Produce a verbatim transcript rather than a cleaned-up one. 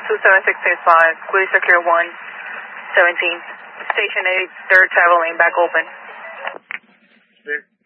two seven six eight five, clear secure one seventeen. Station eight, third travel lane back open. Clear.